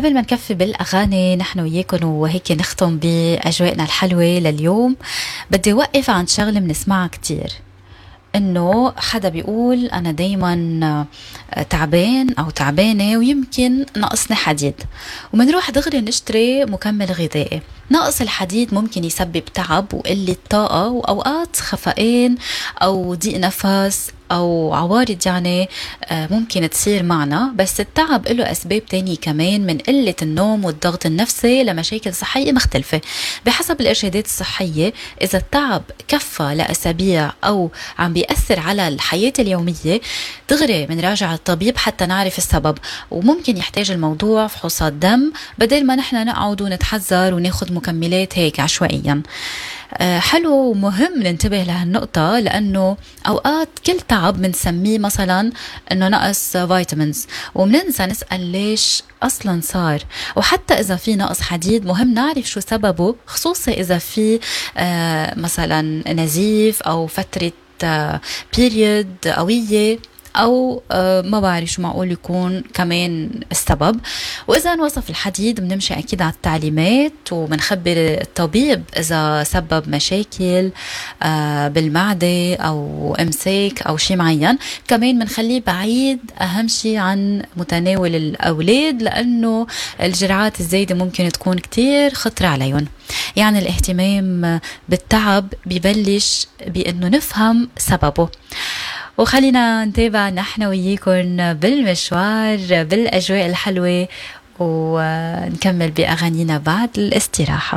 قبل ما نكفي بالأغاني نحن وياكم وهيك نختم بأجواءنا الحلوة لليوم، بدي أوقف عن شغلة بنسمعها كتير، إنه حدا بيقول أنا دايما تعبان أو تعبانة ويمكن نقصني حديد، ومنروح دغري نشتري مكمل غذائي. نقص الحديد ممكن يسبب تعب وقلة طاقة وأوقات خفقان أو ضيق نفس أو عوارض يعني ممكن تصير معنا. بس التعب له أسباب تانية كمان، من قلة النوم والضغط النفسي لمشاكل صحية مختلفة بحسب الإرشادات الصحية. إذا التعب كفى لأسابيع أو عم بيأثر على الحياة اليومية، دغري منراجع الطبيب حتى نعرف السبب، وممكن يحتاج الموضوع فحوصات دم بدل ما نحن نقعد ونتحذر وناخد مكملات هيك عشوائيا. حلو ومهم ننتبه لهالنقطة، لأنه أوقات كل تعب منسميه مثلا أنه نقص فيتامينز ومننسى نسأل ليش أصلا صار. وحتى إذا في نقص حديد مهم نعرف شو سببه، خصوصا إذا في مثلا نزيف أو فترة بيريود قوية أو ما بعرف شو معقول يكون كمان السبب. وإذا وصف الحديد بنمشي أكيد على التعليمات وبنخبر الطبيب إذا سبب مشاكل بالمعدة أو إمساك أو شيء معين. كمان بنخليه بعيد أهم شيء عن متناول الأولاد، لأنه الجرعات الزايدة ممكن تكون كتير خطرة عليهم. يعني الاهتمام بالتعب بيبلش بأنه نفهم سببه. وخلينا نتابع نحن وياكم بالمشوار بالأجواء الحلوة ونكمل بأغانينا بعد الاستراحة.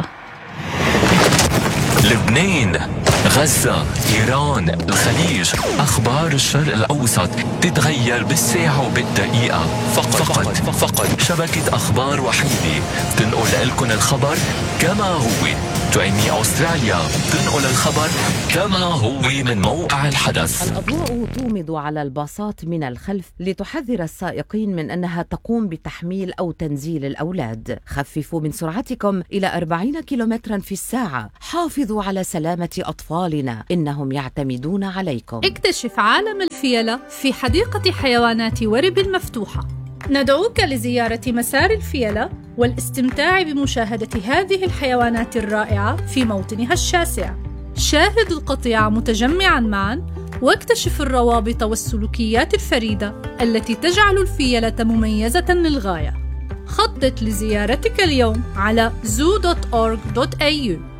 لبنان، غزة، إيران، الخليج، أخبار الشرق الأوسط تتغير بالساعة وبالدقيقة. فقط شبكة أخبار وحيدة تنقل لكم الخبر كما هو. تعيني أستراليا تنقل الخبر كما هو من موقع الحدث. الأضواء تومض على الباصات من الخلف لتحذر السائقين من أنها تقوم بتحميل أو تنزيل الأولاد. خففوا من سرعتكم إلى 40 كيلومترا في الساعة. حافظوا على سلامة أطفالنا، إنهم يعتمدون عليكم. اكتشف عالم الفيلة في حديقة حيوانات ورب المفتوحة. ندعوك لزيارة مسار الفيلة والاستمتاع بمشاهدة هذه الحيوانات الرائعة في موطنها الشاسع. شاهد القطيع متجمعاً معاً واكتشف الروابط والسلوكيات الفريدة التي تجعل الفيلة مميزة للغاية. خطط لزيارتك اليوم على zoo.org.au.